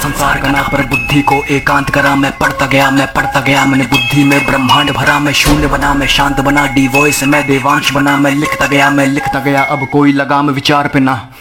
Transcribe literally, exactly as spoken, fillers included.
संसार का ना, पर बुद्धि को एकांत करा। मैं पढ़ता गया मैं पढ़ता गया, मैंने बुद्धि में ब्रह्मांड भरा। मैं शून्य बना मैं शांत बना, डी वॉइस मैं देवांश बना। मैं लिखता गया मैं लिखता गया, अब कोई लगाम विचार पे ना।